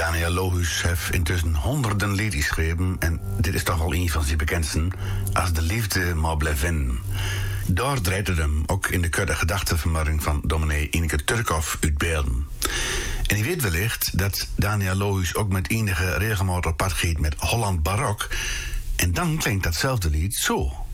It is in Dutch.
Daniel Lohuus heeft intussen honderden liedjes geschreven en dit is toch wel een van zijn bekendsten, Als de liefde maar blijft vinden. Daar draait het hem ook in de kudde gedachtenvermaring van dominee Ineke Turkhoff uit Beelden. En je weet wellicht dat Daniel Lohuus ook met enige regelmaat op pad gaat met Holland Barok. En dan klinkt datzelfde lied zo.